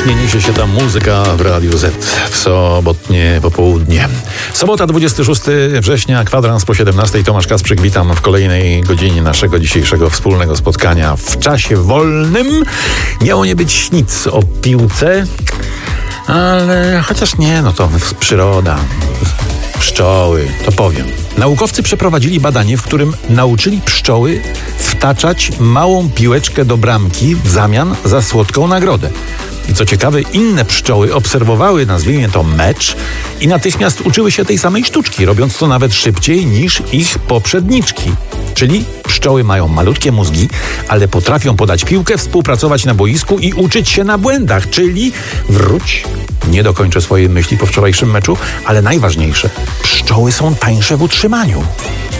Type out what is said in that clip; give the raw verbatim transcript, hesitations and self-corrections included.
pięknie niesie się ta muzyka w Radiu Z w sobotnie popołudnie. Sobota, dwudziestego szóstego września, kwadrans po siedemnastej. Tomasz Kasprzyk, witam w kolejnej godzinie naszego dzisiejszego wspólnego spotkania w czasie wolnym. Miało nie być nic o piłce, ale chociaż nie, no to przyroda, pszczoły, to powiem. Naukowcy przeprowadzili badanie, w którym nauczyli pszczoły wtaczać małą piłeczkę do bramki w zamian za słodką nagrodę. I co ciekawe, inne pszczoły obserwowały, nazwijmy to, mecz i natychmiast uczyły się tej samej sztuczki, robiąc to nawet szybciej niż ich poprzedniczki. Czyli pszczoły mają malutkie mózgi, ale potrafią podać piłkę, współpracować na boisku i uczyć się na błędach, czyli wróć. Nie dokończę swojej myśli po wczorajszym meczu, ale najważniejsze, pszczoły są tańsze w utrzymaniu.